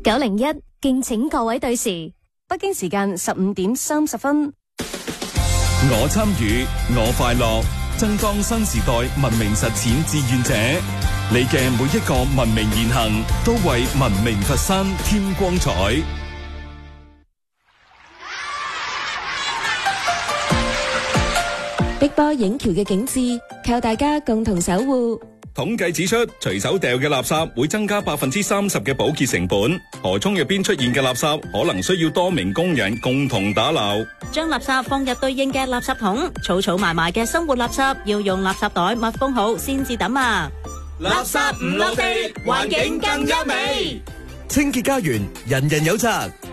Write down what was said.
901，敬請各位對時。北京時間15:30。 我參與，我快樂，爭當新時代文明實踐志願者。你嘅每一個文明言行，都為文明佛山添光彩。 碧波映橋嘅景致，靠大家共同守護。 統計指出，隨手掉嘅垃圾會增加30%嘅保潔成本。河涌入邊出現嘅垃圾可能需要多名工人共同打撈。 將垃圾放入對應嘅垃圾桶，儲埋埋嘅生活垃圾要用垃圾袋密封好先至抌啊！ 垃圾唔落地，環境更優美。 清潔家園，人人有責。